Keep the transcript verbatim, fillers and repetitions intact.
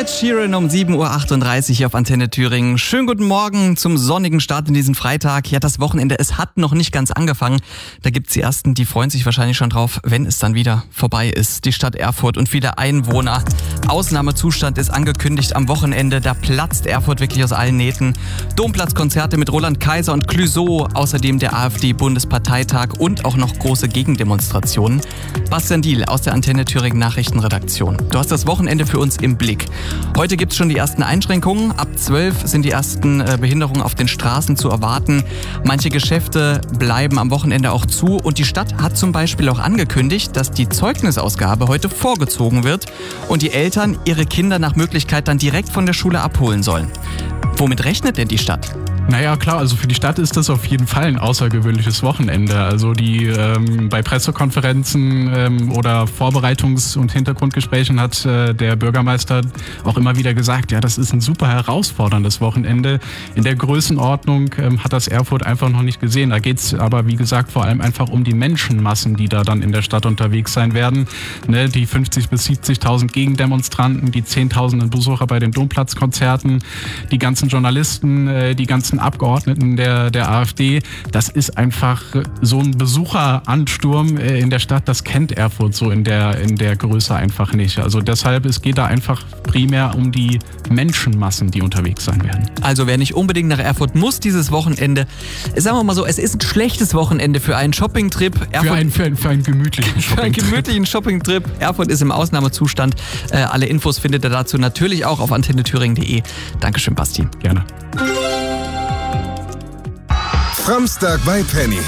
Ed Sheeran um sieben Uhr achtunddreißig hier auf Antenne Thüringen. Schönen guten Morgen zum sonnigen Start in diesen Freitag. Ja, das Wochenende, es hat noch nicht ganz angefangen. Da gibt's die Ersten, die freuen sich wahrscheinlich schon drauf, wenn es dann wieder vorbei ist. Die Stadt Erfurt und viele Einwohner. Ausnahmezustand ist angekündigt am Wochenende. Da platzt Erfurt wirklich aus allen Nähten. Domplatzkonzerte mit Roland Kaiser und Clouseau. Außerdem der AfD-Bundesparteitag und auch noch große Gegendemonstrationen. Bastian Diehl aus der Antenne Thüringen Nachrichtenredaktion. Du hast das Wochenende für uns im Blick. Heute gibt es schon die ersten Einschränkungen. Ab zwölf sind die ersten äh, Behinderungen auf den Straßen zu erwarten. Manche Geschäfte bleiben am Wochenende auch zu. Und die Stadt hat zum Beispiel auch angekündigt, dass die Zeugnisausgabe heute vorgezogen wird und die Eltern ihre Kinder nach Möglichkeit dann direkt von der Schule abholen sollen. Womit rechnet denn die Stadt? Naja, klar, also für die Stadt ist das auf jeden Fall ein außergewöhnliches Wochenende. Also die ähm, bei Pressekonferenzen ähm, oder Vorbereitungs- und Hintergrundgesprächen hat äh, der Bürgermeister auch immer wieder gesagt, ja, das ist ein super herausforderndes Wochenende. In der Größenordnung ähm, hat das Erfurt einfach noch nicht gesehen. Da geht's aber, wie gesagt, vor allem einfach um die Menschenmassen, die da dann in der Stadt unterwegs sein werden. Ne, die fünfzigtausend bis siebzigtausend Gegendemonstranten, die zehntausenden Besucher bei den Domplatzkonzerten, die ganzen Journalisten, äh, die ganzen Abgeordneten der, der AfD. Das ist einfach so ein Besucheransturm in der Stadt, das kennt Erfurt so in der, in der Größe einfach nicht. Also deshalb, es geht da einfach primär um die Menschenmassen, die unterwegs sein werden. Also wer nicht unbedingt nach Erfurt muss dieses Wochenende, sagen wir mal so, es ist ein schlechtes Wochenende für einen Shoppingtrip. Für, ein, für, ein, für einen gemütlichen Shoppingtrip. Für einen gemütlichen Shoppingtrip. Erfurt ist im Ausnahmezustand. Äh, alle Infos findet ihr dazu natürlich auch auf antenne thüringen punkt de. Dankeschön, Basti. Gerne. Samstag bei Penny.